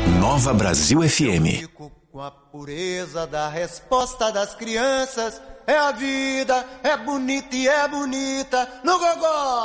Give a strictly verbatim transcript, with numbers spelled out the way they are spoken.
Nova Brasil F M. Fico com a pureza da resposta das crianças. É a vida, é bonita e é bonita no gogó.